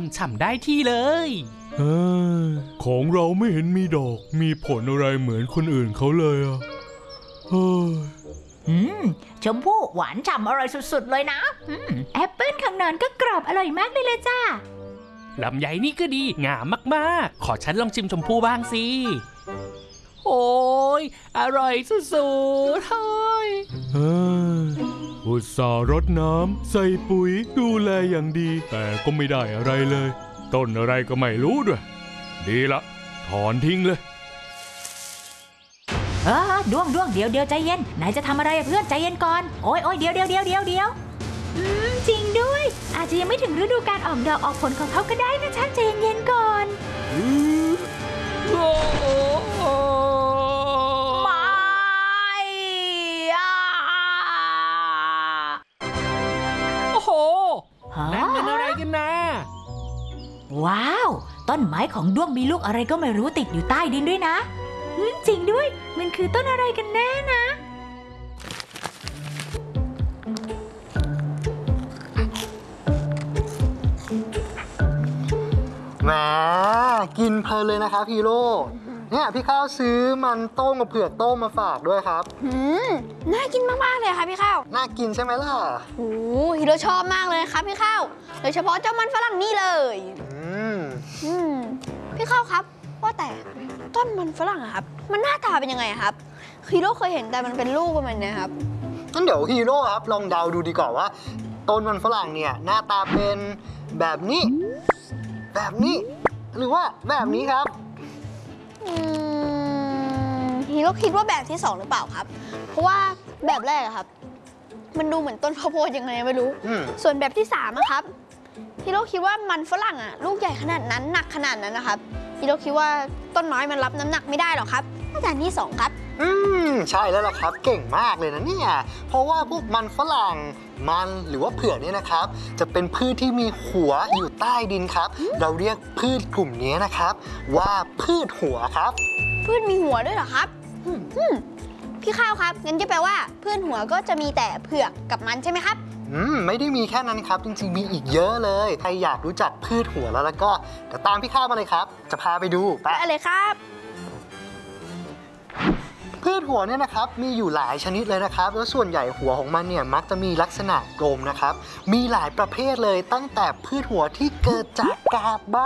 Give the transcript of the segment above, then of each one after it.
ฉ่ำได้ที่เลยของเราไม่เห็นมีดอกมีผลอะไรเหมือนคนอื่นเขาเลยอ่ะชมพู่หวานฉ่ำอร่อยสุดๆเลยนะแอปเปิ้ลข้างนอนก็กรอบอร่อยมากเลยจ้าลำไยนี่ก็ดีงามมากๆขอฉันลองชิมชมพู่บ้างสิโอ้ยอร่อยสุดๆเฮ้ยอุตส่าห์รดน้ำใส่ปุ๋ยดูแลอย่างดีแต่ก็ไม่ได้อะไรเลยต้นอะไรก็ไม่รู้ด้วยดีละถอนทิ้งเลยด้วงเดี๋ยวใจเย็นนายจะทำอะไรเพื่อนใจเย็นก่อนโอ้ยเดี๋ยวจริงด้วยอาจจะยังไม่ถึงฤดูการออกดอกออกผลของเขาก็ได้นะใจเย็นก่อนโอ้โหนั่นมันอะไรกันนะว้าวต้นไม้ของด้วงมีลูกอะไรก็ไม่รู้ติดอยู่ใต้ดินด้วยนะจริงด้วยมันคือต้นอะไรกันแน่นะแหมกินเพลินเลยนะครับฮีโร่เนี่ยพี่ข้าวซื้อมันต้มกับเผือกต้มมาฝากด้วยครับน่ากินมากๆเลยค่ะพี่ข้าวน่ากินใช่ไหมล่ะโอ้ฮีโร่ชอบมากเลยครับพี่ข้าวโดยเฉพาะเจ้ามันฝรั่งนี่เลยพี่ข้าวครับว่าแต่ต้นมันฝรั่งอะครับมันหน้าตาเป็นยังไงครับฮีโร่เคยเห็นแต่มันเป็นลูกประมาณนี้ครับงั้นเดี๋ยวฮีโร่ครับลองเดาดูดีกว่าว่าต้นมันฝรั่งเนี่ยหน้าตาเป็นแบบนี้หรือว่าแบบนี้ครับฮีโร่คิดว่าแบบที่2หรือเปล่าครับเพราะว่าแบบแรกอะครับมันดูเหมือนต้นข้าวโพดยังไงไม่รู้ส่วนแบบที่3อะครับฮีโร่คิดว่ามันฝรั่งอะลูกใหญ่ขนาดนั้นหนักขนาดนั้นนะครับฮีโร่คิดว่าต้นไม้มันรับน้ำหนักไม่ได้หรอกครับน่าจะที่2ครับใช่แล้วล่ะครับเก่งมากเลยนะเนี่ยเพราะว่าพวกมันฝรั่งมันหรือว่าเผือกเนี่ยนะครับจะเป็นพืชที่มีหัวอยู่ใต้ดินครับเราเรียกพืชกลุ่มนี้นะครับว่าพืชหัวครับพืชมีหัวด้วยเหรอครับพี่ข้าวครับงั้นจะแปลว่าพืชหัวก็จะมีแต่เผือกกับมันใช่ไหมครับไม่ได้มีแค่นั้นครับจริงๆมีอีกเยอะเลยใครอยากรู้จักพืชหัวแล้วก็เดี๋ยวตามพี่ข้าวมาเลยครับจะพาไปดูไปเลยครับพืชหัวเนี่ยนะครับมีอยู่หลายชนิดเลยนะครับแล้วส่วนใหญ่หัวของมันเนี่ยมักจะมีลักษณะกลมนะครับมีหลายประเภทเลยตั้งแต่พืชหัวที่เกิดจากกาบใบ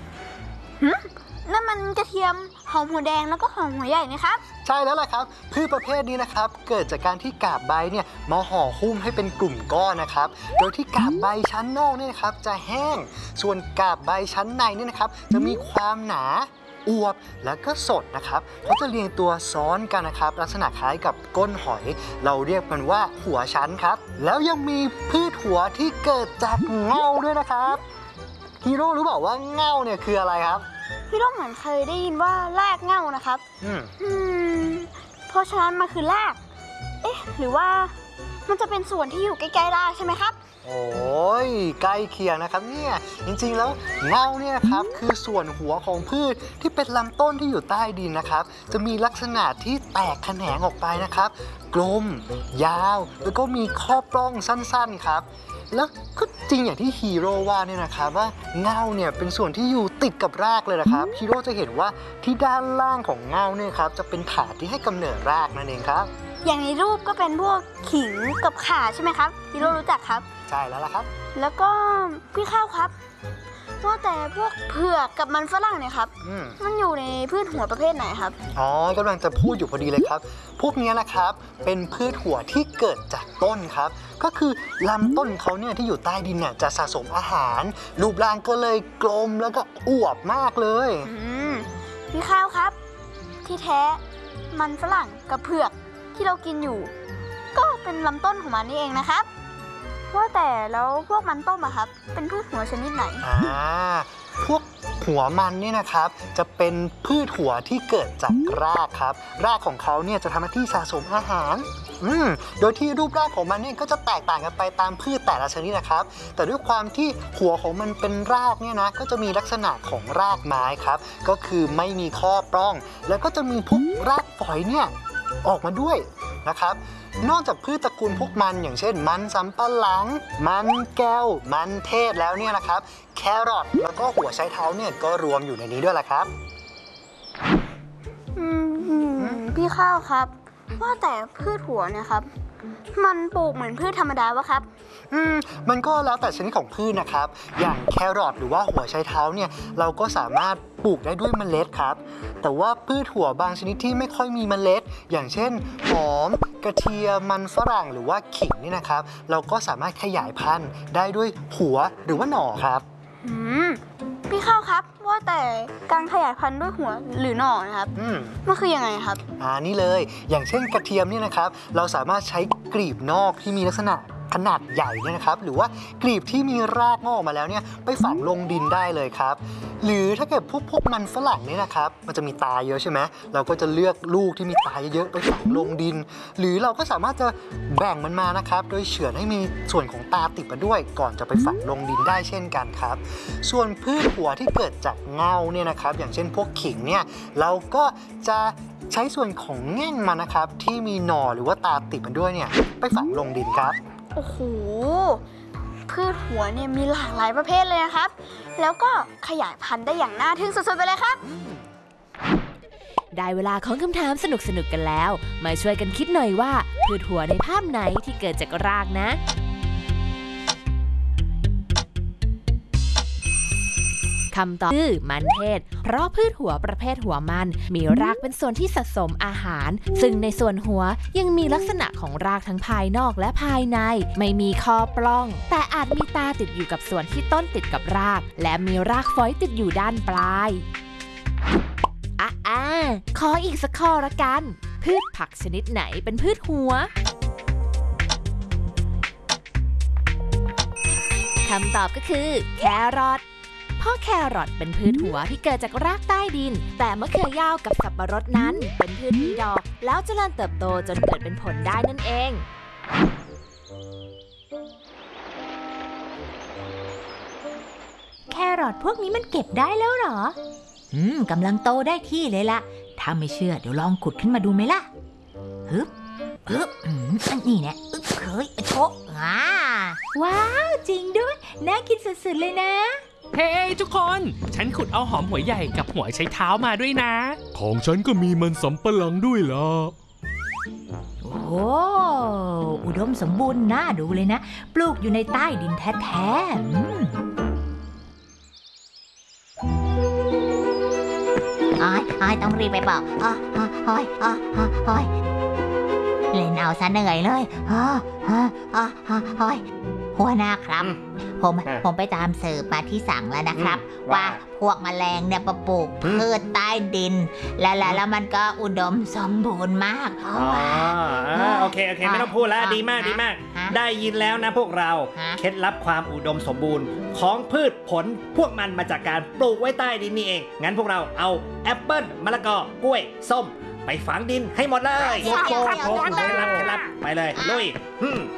นั่นมันกระเทียมหอมหัวแดงแล้วก็หอมหัวใหญ่นะครับใช่แล้วล่ะครับพืชประเภทนี้นะครับเกิดจากการที่กาบใบเนี่ยมาห่อหุ้มให้เป็นกลุ่มก้อนนะครับโดยที่กาบใบชั้นนอกเนี่ยนะครับจะแห้งส่วนกาบใบชั้นในเนี่ยนะครับจะมีความหนาอวบแล้วก็สดนะครับเขาจะเรียงตัวซ้อนกันนะครับลักษณะคล้ายกับก้นหอยเราเรียกมันว่าหัวชั้นครับแล้วยังมีพืชหัวที่เกิดจากเง่าด้วยนะครับฮีโร่รู้เปล่าว่าเง่าเนี่ยคืออะไรครับพี่ต้องเหมือนเคยได้ยินว่ารากเง่านะครับเพราะฉะนั้นมันคือรากหรือว่ามันจะเป็นส่วนที่อยู่ใกล้ๆรากใช่ไหมครับโอ้ยใกล้เคียงนะครับเนี่ยจริงๆแล้วเง่าเนี่ยครับคือส่วนหัวของพืชที่เป็นลำต้นที่อยู่ใต้ดินนะครับจะมีลักษณะที่แตกแขนงออกไปนะครับกลมยาวแล้วก็มีข้อปล้องสั้นๆครับแล้วก็จริงอย่างที่ฮีโร่ว่าเนี่ยนะครับว่าเง่าเนี่ยเป็นส่วนที่อยู่ติดกับรากเลยนะครับฮีโร่จะเห็นว่าที่ด้านล่างของเง่าเนี่ยครับจะเป็นฐานที่ให้กำเนิดรากนั่นเองครับอย่างในรูปก็เป็นพวกขิงกับข่าใช่ไหมครับฮีโร่รู้จักครับใช่แล้วล่ะครับแล้วก็พี่ข้าวครับว่าแต่พวกเผือกกับมันฝรั่งเนี่ยครับมันอยู่ในพืชหัวประเภทไหนครับกำลังจะพูดอยู่พอดีเลยครับพวกนี้นะครับเป็นพืชหัวที่เกิดจากต้นครับก็คือลำต้นเขาเนี่ยที่อยู่ใต้ดินเนี่ยจะสะสมอาหารรูปร่างก็เลยกลมแล้วก็อวบมากเลยพี่ข้าวครับที่แท้มันฝรั่งกับเผือกที่เรากินอยู่ก็เป็นลำต้นของมันนี่เองนะครับว่าแต่แล้วพวกมันต้มอะครับเป็นพืชหัวชนิดไหนพวกหัวมันเนี่ยนะครับจะเป็นพืชหัวที่เกิดจากรากครับรากของเขาเนี่ยจะทำหน้าที่สะสมอาหารโดยที่รูปร่างของมันเนี่ยก็จะแตกต่างกันไปตามพืชแต่ละชนิดนะครับแต่ด้วยความที่หัวของมันเป็นรากเนี่ยนะก็จะมีลักษณะของรากไม้ครับก็คือไม่มีข้อปล้องแล้วก็จะมีพวกรากฝอยเนี่ยออกมาด้วยนะครับนอกจากพืชตระกูลพวกมันอย่างเช่นมันสำปะหลังมันแก้วมันเทศแล้วเนี่ยนะครับแครอทแล้วก็หัวไชเท้าเนี่ยก็รวมอยู่ในนี้ด้วยล่ะครับพี่ข้าวครับว่าแต่พืชหัวเนี่ยครับมันปลูกเหมือนพืชธรรมดาวะครับมันก็แล้วแต่ชนิดของพืชนะครับอย่างแครอทหรือว่าหัวไชเท้าเนี่ยเราก็สามารถปลูกได้ด้วยเมล็ดครับแต่ว่าพืชหัวบางชนิดที่ไม่ค่อยมีเมล็ดอย่างเช่นหอมกระเทียมมันฝรั่งหรือว่าขิงนี่นะครับเราก็สามารถขยายพันธุ์ได้ด้วยหัวหรือว่าหน่อครับพี่ข้าวครับว่าแต่การขยายพันธุ์ด้วยหัวหรือหน่อนะครับมันคือยังไงครับนี่เลยอย่างเช่นกระเทียมเนี่ยนะครับเราสามารถใช้กลีบนอกที่มีลักษณะขนาดใหญ่เนี่ยนะครับหรือว่ากลีบที่มีรากงอกออกมาแล้วเนี่ยไปฝังลงดินได้เลยครับหรือถ้าเกิดพวกมันฝรั่งเนี่ยนะครับมันจะมีตาเยอะใช่ไหมเราก็จะเลือกลูกที่มีตาเยอะๆไปฝังลงดินหรือเราก็สามารถจะแบ่งมันมานะครับโดยเฉือนให้มีส่วนของตาติดมาด้วยก่อนจะไปฝังลงดินได้เช่นกันครับส่วนพืชหัวที่เกิดจากเงาเนี่ยนะครับอย่างเช่นพวกขิงเนี่ยเราก็จะใช้ส่วนของแง่งมันนะครับที่มีหน่อหรือว่าตาติดมาด้วยเนี่ยไปฝังลงดินครับโอ้โหพืชหัวเนี่ยมีหลากหลายประเภทเลยนะครับแล้วก็ขยายพันธุ์ได้อย่างน่าทึ่งสุดๆไปเลยครับได้เวลาของคำถามสนุกๆกันแล้วมาช่วยกันคิดหน่อยว่าพืชหัวในภาพไหนที่เกิดจากรากนะคำตอบคือมันเทศเพราะพืชหัวประเภทหัวมันมีรากเป็นส่วนที่สะสมอาหารซึ่งในส่วนหัวยังมีลักษณะของรากทั้งภายนอกและภายในไม่มีคอปล้องแต่อาจมีตาติดอยู่กับส่วนที่ต้นติดกับรากและมีรากฝอยติดอยู่ด้านปลายขออีกสักข้อละกันพืชผักชนิดไหนเป็นพืชหัวคำตอบก็คือแครอทเพราะแครอทเป็นพืชหัวที่เกิดจากรากใต้ดินแต่มะเขือยาวกับสับปะรดนั้นเป็นพืชมีดอกแล้วเจริญเติบโตจนเกิดเป็นผลได้นั่นเองแครอทพวกนี้มันเก็บได้แล้วเหรอกำลังโตได้ที่เลยล่ะถ้าไม่เชื่อเดี๋ยวลองขุดขึ้นมาดูไหมล่ะฮึบนี่เนี่ยเฮ้ยโชะว้าวจริงด้วยน่ากินสุดๆเลยนะเฮ้ทุกคนฉันขุดเอาหอมหัวใหญ่กับหัวไชเท้ามาด้วยนะของฉันก็มีมันสำปะหลังด้วยล่ะโอ้อุดมสมบูรณ์น่าดูเลยนะปลูกอยู่ในใต้ดินแท้ต้องรีบไปบอกเล่นเอาซะเหนื่อยเลยหัวหน้าครับผมไปตามสืบมาที่สั่งแล้วนะครับว่าพวกแมลงเนี่ยปลูกพืชใต้ดินแล้วมันก็อุดมสมบูรณ์มากโอเคไม่ต้องพูดแล้วดีมากได้ยินแล้วนะพวกเราเคล็ดลับความอุดมสมบูรณ์ของพืชผลพวกมันมาจากการปลูกไว้ใต้ดินนี่เองงั้นพวกเราเอาแอปเปิ้ลมะละกอกล้วยส้มไปฝังดินให้หมดเลยเคล็ดลับไปเลยลุย